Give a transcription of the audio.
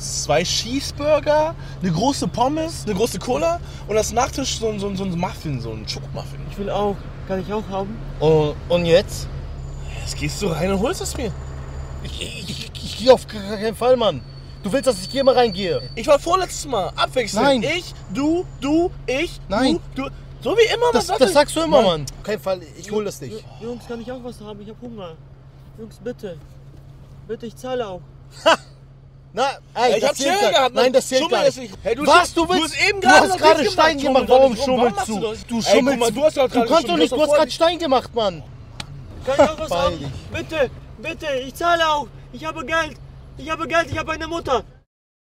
2 Cheeseburger, eine große Pommes, eine große Cola und als Nachtisch so ein Muffin, so ein Schokomuffin. Ich will auch. Kann ich auch haben? Und jetzt? Jetzt gehst du rein und holst es mir. Ich gehe auf keinen Fall, Mann. Du willst, dass ich hier mal reingehe? Ich war vorletztes Mal. Abwechselnd. Nein. Ich, du, ich, Nein. du. So wie immer. Das sagst du immer, Mann. Auf keinen Fall, ich hol das nicht. Jungs, kann ich auch was haben? Ich hab Hunger. Jungs, bitte. Bitte, ich zahle auch. Na, ey, ich hab zählt Schilder gehabt. Nein, das zählt Schummel gar ist nicht. Hey, Was, du willst? hast eben Du hast noch gerade nicht Stein gemacht. Schummel, Warum doch nicht. schummelst Warum du? machst Du Ey, guck schummelst. mal, du hast doch gerade kannst doch nicht, du hast gerade Stein gemacht, Mann. Kann ich auch was Beeil haben? dich. Bitte, bitte, ich zahle auch. Ich habe Geld. Ich habe eine Mutter.